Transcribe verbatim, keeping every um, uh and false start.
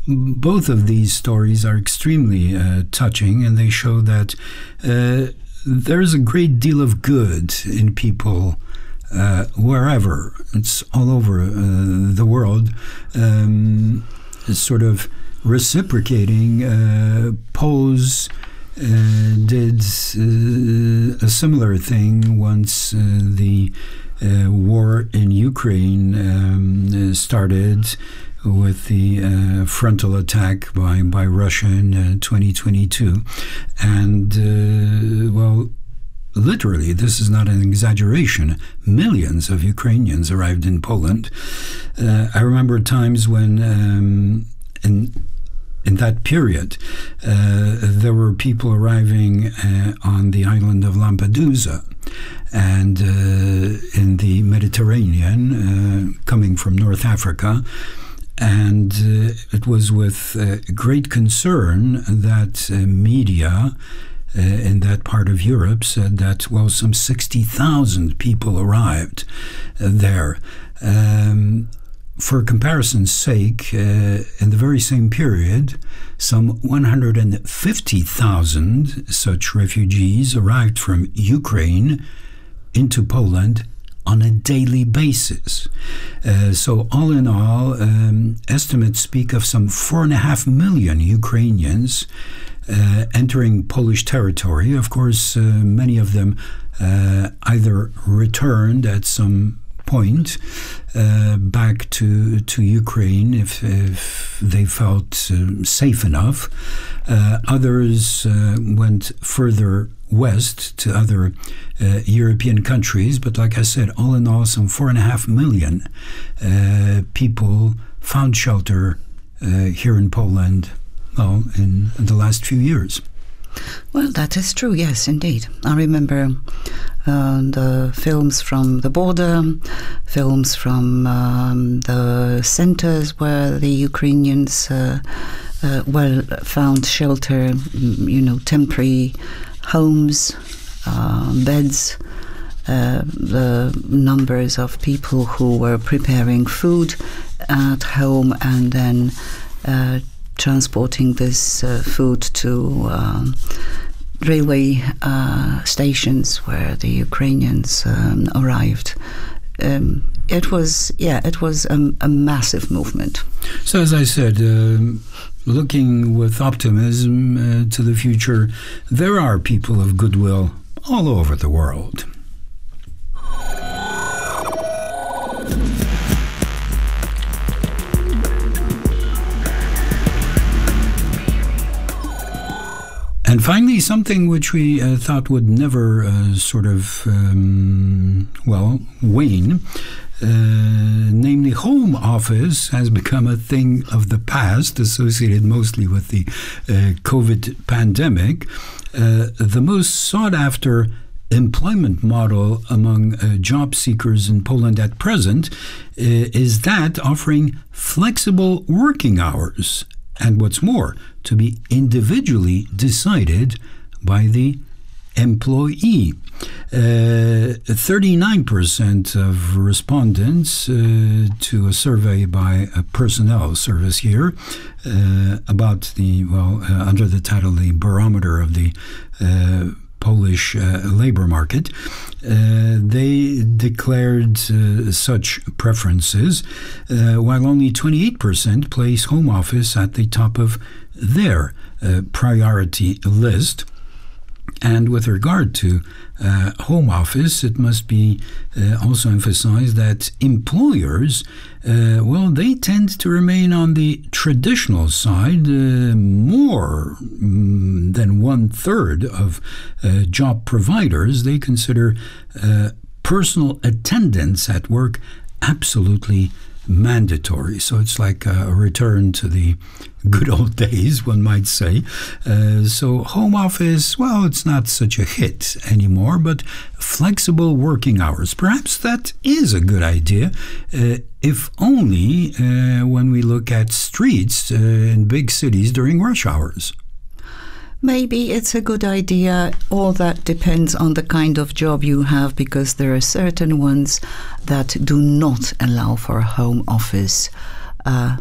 both of these stories are extremely uh, touching, and they show that uh, there's a great deal of good in people uh, wherever. It's all over uh, the world. Um, it's sort of reciprocating. Uh, Poles uh, did uh, a similar thing once uh, the uh, war in Ukraine um, started, with the uh, frontal attack by, by Russia in uh, twenty twenty-two. And, uh, well, literally, this is not an exaggeration, millions of Ukrainians arrived in Poland. Uh, I remember times when, um, in, in that period, uh, there were people arriving uh, on the island of Lampedusa, and uh, in the Mediterranean, uh, coming from North Africa. And uh, it was with uh, great concern that uh, media uh, in that part of Europe said that, well, some sixty thousand people arrived uh, there. Um, for comparison's sake, uh, in the very same period, some one hundred fifty thousand such refugees arrived from Ukraine into Poland on a daily basis. Uh, so all in all, um, estimates speak of some four and a half million Ukrainians uh, entering Polish territory. Of course, uh, many of them uh, either returned at some point uh, back to to Ukraine if, if they felt uh, safe enough. Uh, others uh, went further west to other uh, European countries, but like I said, all in all, some four and a half million uh, people found shelter uh, here in Poland, well, in the last few years. Well, that is true, yes, indeed. I remember uh, the films from the border, films from um, the centers where the Ukrainians uh, uh, well found shelter, you know, temporary homes, uh, beds, uh, the numbers of people who were preparing food at home and then uh, transporting this uh, food to um, railway uh, stations where the Ukrainians um, arrived. Um, it was, yeah, it was a, a massive movement. So, as I said, uh, looking with optimism uh, to the future, there are people of goodwill all over the world. And finally, something which we uh, thought would never uh, sort of, um, well, wane, uh, namely home office has become a thing of the past, associated mostly with the uh, COVID pandemic. Uh, the most sought-after employment model among uh, job seekers in Poland at present uh, is that offering flexible working hours, and what's more, to be individually decided by the employee. Uh, thirty-nine percent of respondents uh, to a survey by a personnel service here uh, about the, well, uh, under the title, the barometer of the uh, Polish uh, labor market, uh, they declared uh, such preferences, uh, while only twenty-eight percent place home office at the top of their uh, priority list. And with regard to uh, home office, it must be uh, also emphasized that employers, uh, well, they tend to remain on the traditional side. Uh, more mm, than one third of uh, job providers, they consider uh, personal attendance at work absolutely mandatory. So it's like a return to the good old days, one might say. Uh, so home office, well, it's not such a hit anymore, but flexible working hours, perhaps that is a good idea, uh, if only uh, when we look at streets uh, in big cities during rush hours. Maybe it's a good idea. All that depends on the kind of job you have, because there are certain ones that do not allow for home office. Uh,